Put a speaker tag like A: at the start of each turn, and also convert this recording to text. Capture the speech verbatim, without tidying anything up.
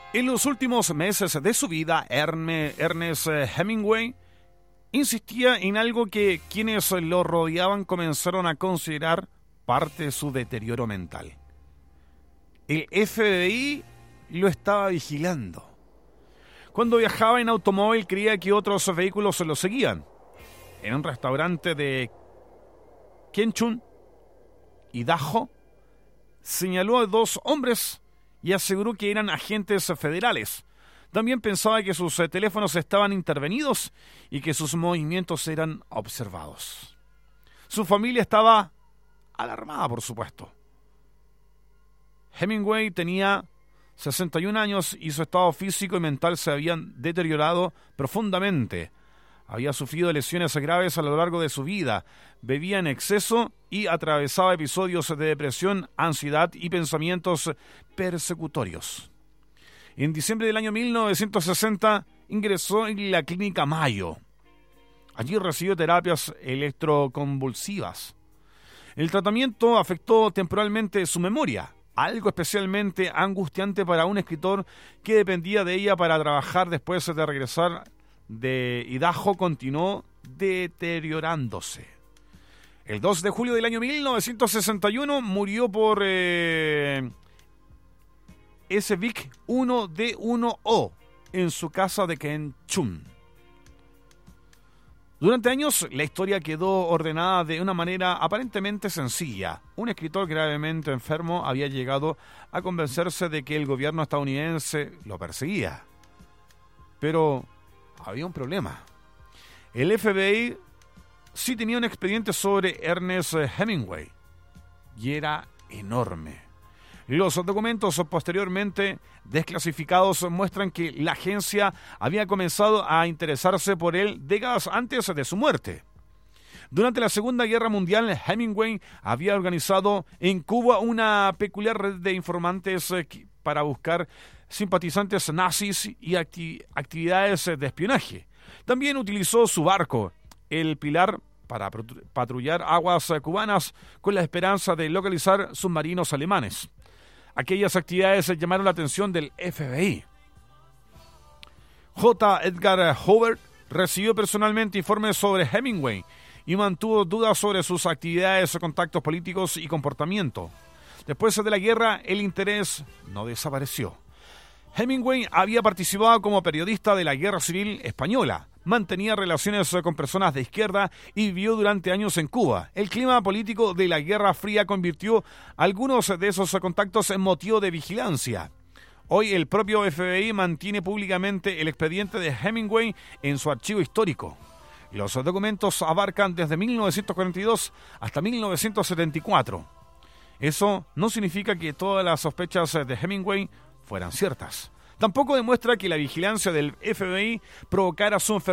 A: En los últimos meses de su vida, Ernest Hemingway insistía en algo que quienes lo rodeaban comenzaron a considerar parte de su deterioro mental. El F B I lo estaba vigilando. Cuando viajaba en automóvil creía que otros vehículos lo seguían. En un restaurante de Kenchun, Idaho, señaló a dos hombres y aseguró que eran agentes federales. También pensaba que sus eh, teléfonos estaban intervenidos y que sus movimientos eran observados. Su familia estaba alarmada, por supuesto. Hemingway tenía sesenta y un años y su estado físico y mental se habían deteriorado profundamente. Había sufrido lesiones graves a lo largo de su vida, bebía en exceso y atravesaba episodios de depresión, ansiedad y pensamientos persecutorios. En diciembre del año mil novecientos sesenta ingresó en la clínica Mayo. Allí recibió terapias electroconvulsivas. El tratamiento afectó temporalmente su memoria, algo especialmente angustiante para un escritor que dependía de ella para trabajar. Después de regresar de Idaho, continuó deteriorándose. El dos de julio del año mil novecientos sesenta y uno murió por eh, S V I C uno D uno O en su casa de Kenchun. Durante años, la historia quedó ordenada de una manera aparentemente sencilla. Un escritor gravemente enfermo había llegado a convencerse de que el gobierno estadounidense lo perseguía. Pero había un problema. El F B I sí tenía un expediente sobre Ernest Hemingway y era enorme. Los documentos posteriormente desclasificados muestran que la agencia había comenzado a interesarse por él décadas antes de su muerte. Durante la Segunda Guerra Mundial, Hemingway había organizado en Cuba una peculiar red de informantes para buscar simpatizantes nazis y acti- actividades de espionaje. También utilizó su barco, el Pilar, para patrullar aguas cubanas con la esperanza de localizar submarinos alemanes. Aquellas actividades llamaron la atención del F B I. J. Edgar Hoover recibió personalmente informes sobre Hemingway y mantuvo dudas sobre sus actividades, contactos políticos y comportamiento. Después de la guerra, el interés no desapareció. Hemingway había participado como periodista de la Guerra Civil Española, mantenía relaciones con personas de izquierda y vivió durante años en Cuba. El clima político de la Guerra Fría convirtió algunos de esos contactos en motivo de vigilancia. Hoy el propio F B I mantiene públicamente el expediente de Hemingway en su archivo histórico. Los documentos abarcan desde mil novecientos cuarenta y dos hasta mil novecientos setenta y cuatro. Eso no significa que todas las sospechas de Hemingway fueran ciertas. Tampoco demuestra que la vigilancia del F B I provocara su enfermedad